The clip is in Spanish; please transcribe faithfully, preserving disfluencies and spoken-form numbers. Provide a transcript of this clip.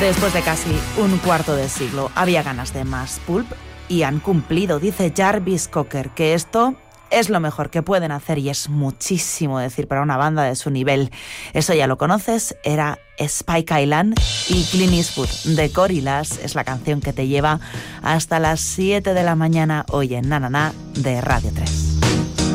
Después de casi un cuarto de siglo, había ganas de más pulp y han cumplido. Dice Jarvis Cocker que esto es lo mejor que pueden hacer y es muchísimo decir para una banda de su nivel. Eso ya lo conoces, era Spike Island y Clint Eastwood de Gorillaz es la canción que te lleva hasta las siete de la mañana hoy en Na Na Na de Radio tres.